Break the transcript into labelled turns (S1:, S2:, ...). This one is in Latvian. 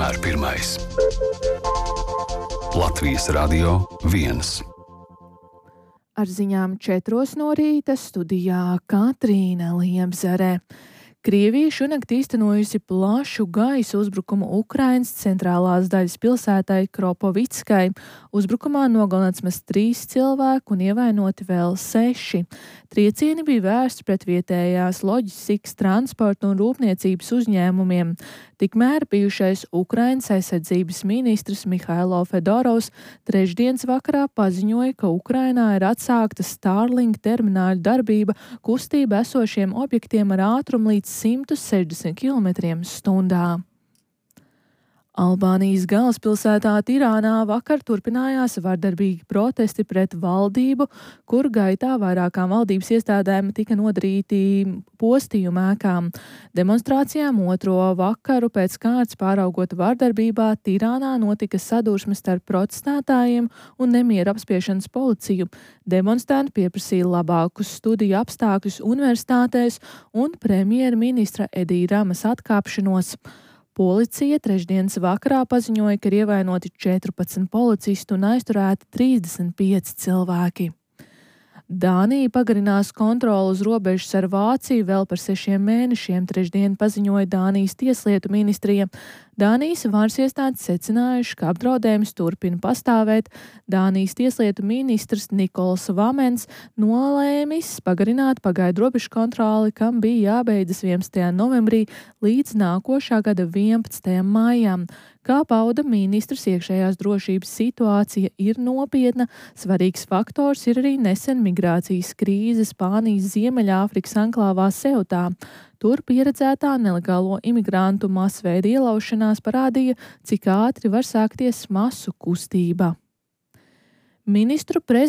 S1: vienmēr pirmais. Latvijas Radio 1.
S2: Ar ziņām 4 no rīta studijā Katrīna Liepzere. Krievija šonakt īstenojusi plašu gaisa uzbrukumu Ukrainas centrālās daļas pilsētai Kropovickai. Uzbrukumā nogalināts vismaz 3 cilvēku un ievainoti vēl 6. Triecieni bija vērsti pret vietējās loģistikas, transporta un rūpniecības uzņēmumiem. Tikmēr bijušais Ukrainas aizsardzības ministrs Mihailo Fedorovs trešdienas vakarā paziņoja, ka Ukrainā ir atsākta Starlink termināļu darbība kustība esošiem objektiem ar ātrumu līdz 160 km/h. Albānijas galvaspilsētā Tirānā vakar turpinājās vardarbīgi protesti pret valdību, kur gaitā vairākām valdības iestādēm tika nodarīti postījumi ēkām. Demonstrācijām otro vakaru pēc kārtas pāraugot vardarbībā Tirānā notika sadursmes starp protestētājiem un nemieru apspiešanas policiju. Demonstranti pieprasīja labākus studiju apstākļus universitātēs un premjerministra Edija Ramas atkāpšanos. Policija trešdienas vakarā paziņoja, ka ir ievainoti 14 policisti un aizturēti 35 cilvēki. Dānija pagarinās kontroli uz robežas ar Vāciju vēl par 6 mēnešiem, trešdien paziņoja Dānijas tieslietu ministrija. Dānijas varas iestādes secinājuši, ka apdraudējums turpina pastāvēt. Dānijas tieslietu ministrs Nikols Vamens nolēmis pagarināt pagaidu robežu kontroli, kam bija jābeidzas 11. novembrī līdz nākošā gada 11. maijam. Kā pauda ministrs, iekšējās drošības situācija ir nopietna. Svarīgs faktors ir arī nesen migrācijas krīze Spānijas Ziemeļāfrikas anklāvā Seutā. Tur pieredzētā nelegālo imigrantu masveida ielaušanās parādīja, cik ātri var sākties masu kustība. Ministru